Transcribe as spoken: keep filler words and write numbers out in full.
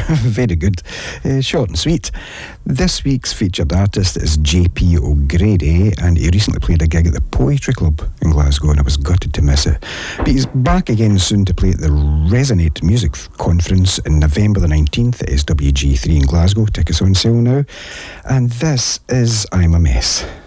Very good. Uh, short and sweet. This week's featured artist is J P O'Grady, and he recently played a gig at the Poetry Club in Glasgow, and I was gutted to miss it. But he's back again soon to play at the Resonate Music Conference in November the nineteenth at S W G three in Glasgow. Tickets on sale now. And this is I'm a Mess.